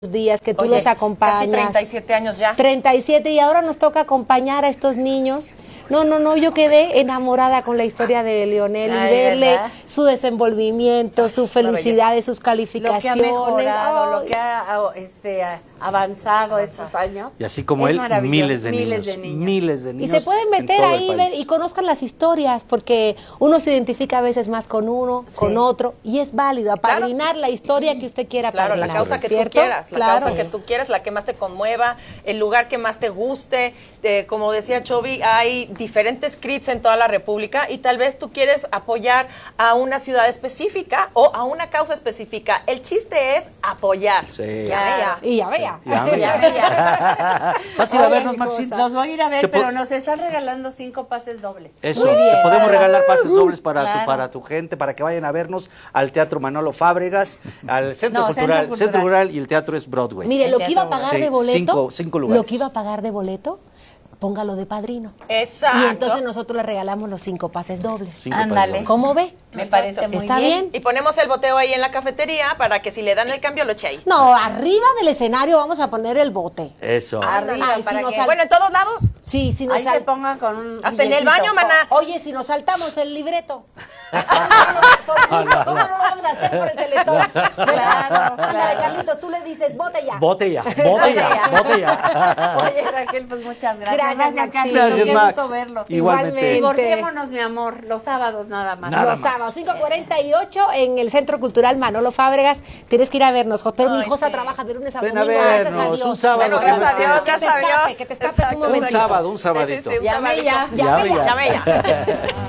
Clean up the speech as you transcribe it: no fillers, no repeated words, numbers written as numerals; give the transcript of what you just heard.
días que tú Oye, los acompañas. Casi 37 años ya. 37 y ahora nos toca acompañar a estos niños. No, yo quedé enamorada con la historia de Leonel y verle ¿verdad? su desenvolvimiento, su felicidad, sus calificaciones. Lo que ha mejorado, lo Ay. que ha avanzado estos años. Y así como es él, maravilloso. miles de niños. Miles de Y niños. se pueden en meter todo el ahí país. y conozcan las historias, porque uno se identifica a veces más con uno, con otro, y es válido apadrinar la historia que usted quiera Claro, apadrinar. la causa que tú ¿cierto? quieras, la Claro. causa que tú quieras, la que más te conmueva, el lugar que más te guste. Como decía Chovy, hay diferentes CRITs en toda la República y tal vez tú quieres apoyar a una ciudad específica o a una causa específica. El chiste es apoyar. Sí. Ya, Y ya vea. ¿Vas a ir a Oye, vernos, qué Maxine? cosa. Los voy a ir a Te ver, po- pero nos están regalando 5 pases dobles. Eso, Muy bien. te podemos regalar pases dobles para, Claro. para tu gente, para que vayan a vernos al Teatro Manolo Fábregas, al Centro No, Cultural, Centro Centro Cultural. Cultural, y el teatro es Broadway. Mire, El lo que iba a teatro. pagar Sí, de boleto, cinco lugares. lo que iba a pagar de boleto, póngalo de padrino. Exacto. Y entonces nosotros le regalamos los 5 pases dobles. 5 Ándale. pases dobles. ¿Cómo ve? Me Exacto. parece muy ¿Está bien? Y ponemos el boteo ahí en la cafetería para que si le dan el cambio lo eche ahí. No, arriba del escenario vamos a poner el bote. Eso. Arriba, Ay, para si nos que sal- Bueno, en todos lados. Sí, si nos ahí se sal- pongan con un Hasta en el billetito. baño, maná. Oye, si nos saltamos el libreto. Por gusto, ¿cómo no lo vamos a hacer por el teletón? Claro, Ándale, claro. Carlitos, tú le dices, bote ya. Botella, botella, botella. Oye, Raquel, pues muchas gracias. Gracias, Carlos, Maxine. Gracias, qué Max. gusto verlo. Igualmente. Divorciémonos, mi amor, los sábados nada más. Nada Los más. sábados, 5:48 en el Centro Cultural Manolo Fábregas. Tienes que ir a vernos, pero mi Ay, Josa sí. trabaja de lunes a Ven a domingo, gracias a vernos, Dios. un sábado. Bueno, que gracias a no Dios, estés. gracias a Dios. Que te escapes un Exacto, momentito. Un sábado, un Sí, sí, sabadito. sí, un Llame sabadito. ya. Llame ya. Llame ya.